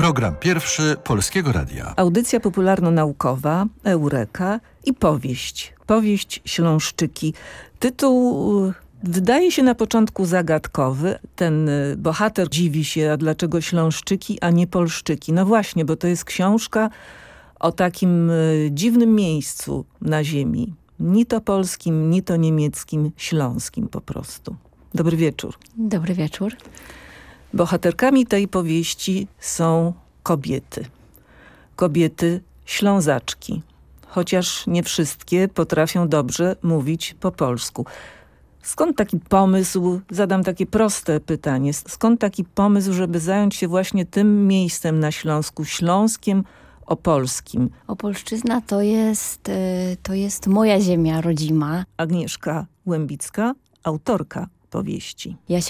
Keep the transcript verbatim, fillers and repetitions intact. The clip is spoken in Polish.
Program pierwszy Polskiego Radia. Audycja popularno-naukowa, Eureka i powieść. Powieść Śląszczyki. Tytuł wydaje się na początku zagadkowy. Ten bohater dziwi się, a dlaczego Śląszczyki, a nie Polszczyki. No właśnie, bo to jest książka o takim dziwnym miejscu na ziemi. Ni to polskim, ni to niemieckim, śląskim po prostu. Dobry wieczór. Dobry wieczór. Bohaterkami tej powieści są kobiety. Kobiety Ślązaczki. Chociaż nie wszystkie potrafią dobrze mówić po polsku. Skąd taki pomysł, zadam takie proste pytanie, skąd taki pomysł, żeby zająć się właśnie tym miejscem na Śląsku, Śląskiem Opolskim? Opolszczyzna to jest, to jest moja ziemia rodzima. Agnieszka Łębicka, autorka powieści. Ja się